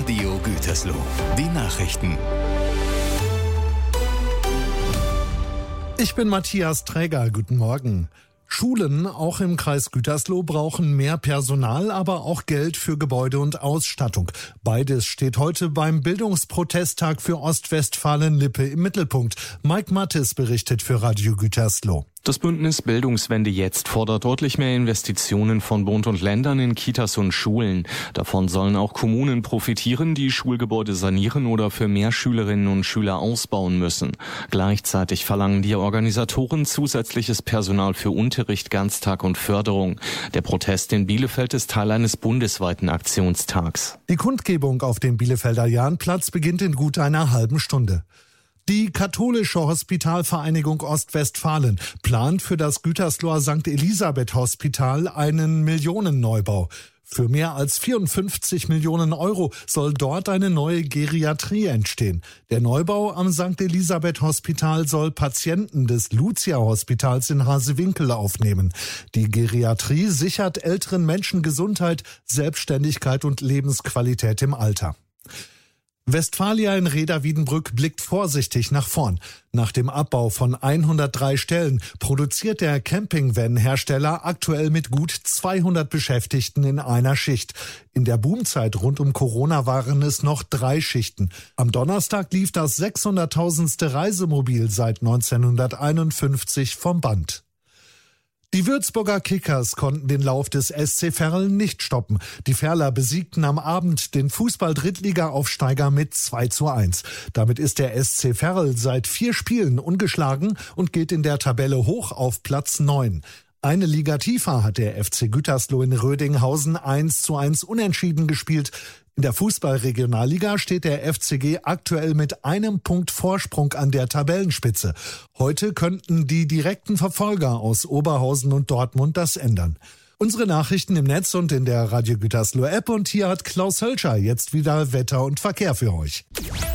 Radio Gütersloh. Die Nachrichten. Ich bin Matthias Träger. Guten Morgen. Schulen, auch im Kreis Gütersloh, brauchen mehr Personal, aber auch Geld für Gebäude und Ausstattung. Beides steht heute beim Bildungsprotesttag für Ostwestfalen-Lippe im Mittelpunkt. Mike Mattes berichtet für Radio Gütersloh. Das Bündnis Bildungswende jetzt fordert deutlich mehr Investitionen von Bund und Ländern in Kitas und Schulen. Davon sollen auch Kommunen profitieren, die Schulgebäude sanieren oder für mehr Schülerinnen und Schüler ausbauen müssen. Gleichzeitig verlangen die Organisatoren zusätzliches Personal für Unterricht, Ganztag und Förderung. Der Protest in Bielefeld ist Teil eines bundesweiten Aktionstags. Die Kundgebung auf dem Bielefelder Jahnplatz beginnt in gut einer halben Stunde. Die katholische Hospitalvereinigung Ostwestfalen plant für das Gütersloher St. Elisabeth Hospital einen Millionenneubau. Für mehr als 54 Millionen Euro soll dort eine neue Geriatrie entstehen. Der Neubau am St. Elisabeth Hospital soll Patienten des Lucia Hospitals in Hasewinkel aufnehmen. Die Geriatrie sichert älteren Menschen Gesundheit, Selbstständigkeit und Lebensqualität im Alter. Westfalia in Rheda-Wiedenbrück blickt vorsichtig nach vorn. Nach dem Abbau von 103 Stellen produziert der Campingvan-Hersteller aktuell mit gut 200 Beschäftigten in einer Schicht. In der Boomzeit rund um Corona waren es noch 3 Schichten. Am Donnerstag lief das 600.000. Reisemobil seit 1951 vom Band. Die Würzburger Kickers konnten den Lauf des SC Verl nicht stoppen. Die Verler besiegten am Abend den Fußball-Drittliga-Aufsteiger mit 2:1. Damit ist der SC Verl seit 4 Spielen ungeschlagen und geht in der Tabelle hoch auf Platz 9. Eine Liga tiefer hat der FC Gütersloh in Rödinghausen 1:1 unentschieden gespielt. In der Fußball-Regionalliga steht der FCG aktuell mit 1 Punkt Vorsprung an der Tabellenspitze. Heute könnten die direkten Verfolger aus Oberhausen und Dortmund das ändern. Unsere Nachrichten im Netz und in der Radio Gütersloh App, und hier hat Klaus Hölscher jetzt wieder Wetter und Verkehr für euch.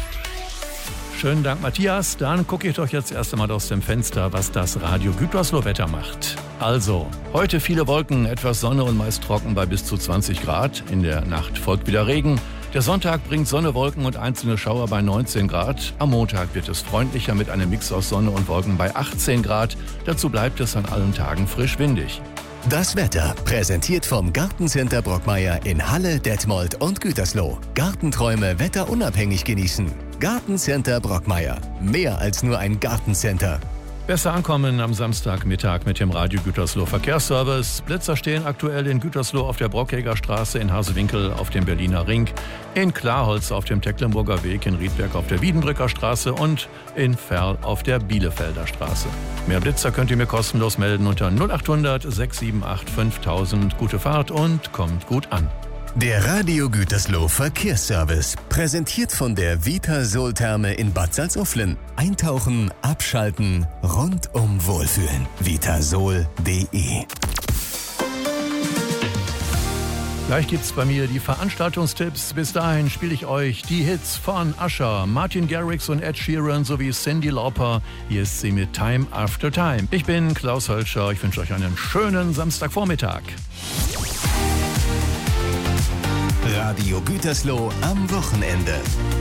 Schönen Dank, Matthias. Dann gucke ich doch jetzt erst einmal aus dem Fenster, was das Radio Gütersloh Wetter macht. Also, heute viele Wolken, etwas Sonne und meist trocken bei bis zu 20 Grad. In der Nacht folgt wieder Regen. Der Sonntag bringt Sonne, Wolken und einzelne Schauer bei 19 Grad. Am Montag wird es freundlicher mit einem Mix aus Sonne und Wolken bei 18 Grad. Dazu bleibt es an allen Tagen frisch windig. Das Wetter präsentiert vom Gartencenter Brockmeier in Halle, Detmold und Gütersloh. Gartenträume wetterunabhängig genießen. Gartencenter Brockmeier. Mehr als nur ein Gartencenter. Besser ankommen am Samstagmittag mit dem Radio Gütersloh Verkehrsservice. Blitzer stehen aktuell in Gütersloh auf der Brockegger Straße, in Hasewinkel auf dem Berliner Ring, in Klarholz auf dem Tecklenburger Weg, in Riedberg auf der Wiedenbrücker Straße und in Verl auf der Bielefelder Straße. Mehr Blitzer könnt ihr mir kostenlos melden unter 0800 678 5000. Gute Fahrt und kommt gut an. Der Radio Gütersloh Verkehrsservice, präsentiert von der Vitasol-Therme in Bad Salzuflen. Eintauchen, abschalten, rundum wohlfühlen. Vitasol.de. Gleich gibt's bei mir die Veranstaltungstipps. Bis dahin spiele ich euch die Hits von Usher, Martin Garrix und Ed Sheeran sowie Cyndi Lauper. Hier ist sie mit Time After Time. Ich bin Klaus Hölscher. Ich wünsche euch einen schönen Samstagvormittag. Radio Gütersloh am Wochenende.